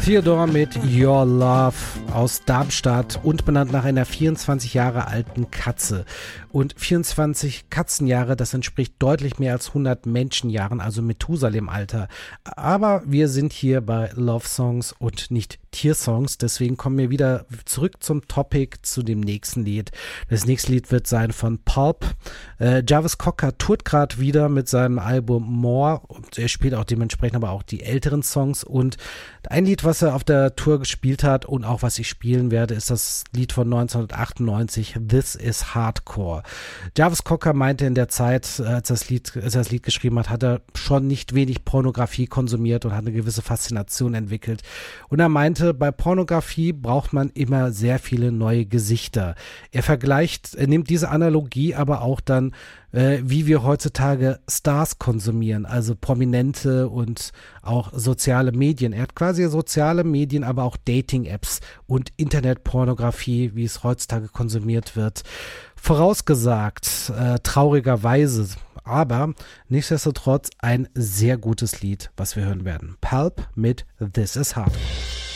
Theodore mit Your Love aus Darmstadt und benannt nach einer 24 Jahre alten Katze. Und 24 Katzenjahre, das entspricht deutlich mehr als 100 Menschenjahren, also Methusalem-Alter. Aber wir sind hier bei Love Songs und nicht Tiersongs, deswegen kommen wir wieder zurück zum Topic, zu dem nächsten Lied. Das nächste Lied wird sein von Pulp. Jarvis Cocker tourt gerade wieder mit seinem Album More und er spielt auch dementsprechend aber auch die älteren Songs, und ein Lied, was er auf der Tour gespielt hat und auch was ich spielen werde, ist das Lied von 1998, This is Hardcore. Jarvis Cocker meinte in der Zeit, als er das Lied geschrieben hat er schon nicht wenig Pornografie konsumiert und hat eine gewisse Faszination entwickelt. Und er meinte, bei Pornografie braucht man immer sehr viele neue Gesichter. Er nimmt diese Analogie aber auch dann, wie wir heutzutage Stars konsumieren, also Prominente und auch soziale Medien. Er hat quasi soziale Medien, aber auch Dating-Apps und Internetpornografie, wie es heutzutage konsumiert wird, vorausgesagt, traurigerweise. Aber nichtsdestotrotz ein sehr gutes Lied, was wir hören werden. Pulp mit This is Hardcore.